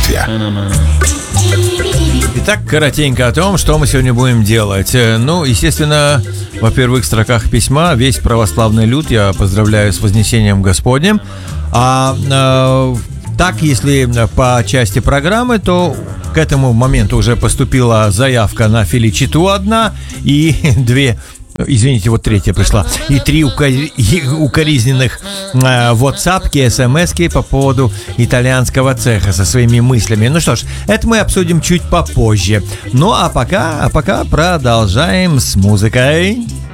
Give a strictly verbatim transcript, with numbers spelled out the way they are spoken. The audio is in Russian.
молитве. Итак, коротенько о том, что мы сегодня будем делать. Ну, естественно, во первых строках письма весь православный люд я поздравляю с Вознесением Господним. А, а так, если по части программы, то к этому моменту уже поступила заявка на Феличиту одна и две... Извините, вот третья пришла. И три укори... укоризненных э, WhatsApp-ки, смс-ки по поводу итальянского цеха со своими мыслями. Ну что ж, это мы обсудим чуть попозже. Ну а пока, а пока продолжаем с музыкой.